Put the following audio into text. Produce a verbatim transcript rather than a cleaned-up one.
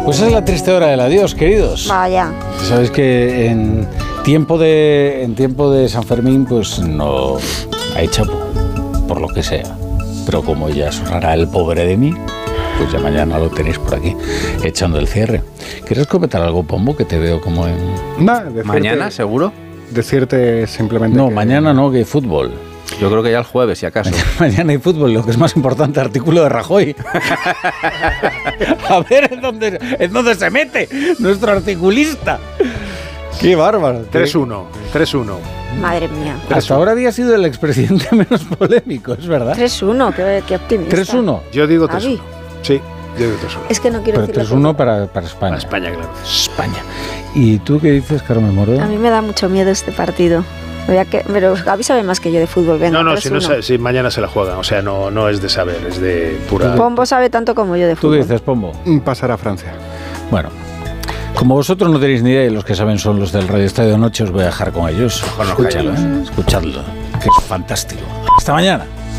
Pues es la triste hora del adiós, queridos. Vaya. Sabéis que en tiempo de en tiempo de San Fermín, pues no hay chapo, por lo que sea. Pero como ya sonará el pobre de mí, pues ya mañana lo tenéis por aquí, echando el cierre. ¿Quieres comentar algo, Pombo, que te veo como en... Nah, decirte, ¿Mañana, seguro? Decirte simplemente No, que... mañana no, que hay fútbol. Yo creo que ya el jueves, si acaso. Mañana hay fútbol, lo que es más importante, artículo de Rajoy. A ver en dónde, en dónde se mete nuestro articulista. ¡Qué bárbaro! tres uno, tres uno. Madre mía. Hasta ahora había sido el expresidente menos polémico, ¿es verdad? tres uno, qué, qué optimista. tres uno. Yo digo tres uno. Javi. Sí, yo digo tres uno. Es que no quiero Pero decirlo. tres uno para, para España. Para España, claro. España. ¿Y tú qué dices, Carmen Moro? A mí me da mucho miedo este partido. Voy que, pero Gaby sabe más que yo de fútbol. Venga, No, no, tres si, no uno. sa- si mañana se la juegan. O sea, no, no es de saber, es de pura... Pombo sabe tanto como yo de ¿Tú fútbol. qué dices, Pombo? Pasar a Francia. Bueno, como vosotros no tenéis ni idea y los que saben son los del Radio Estadio Noche, os voy a dejar con ellos. nos Escúchalo, callamos. ¿eh? Escuchadlo, que es fantástico. Hasta mañana.